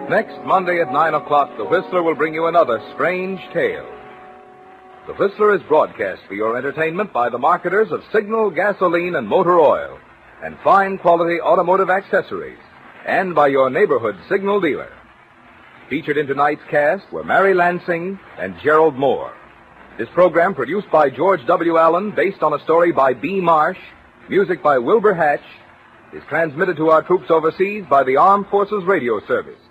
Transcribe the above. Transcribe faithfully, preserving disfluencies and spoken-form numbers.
Next Monday at nine o'clock, The Whistler will bring you another strange tale. The Whistler is broadcast for your entertainment by the marketers of Signal gasoline and motor oil and fine quality automotive accessories, and by your neighborhood Signal dealer. Featured in tonight's cast were Mary Lansing and Gerald Moore. This program, produced by George W. Allen, based on a story by B. Marsh, music by Wilbur Hatch, is transmitted to our troops overseas by the Armed Forces Radio Service.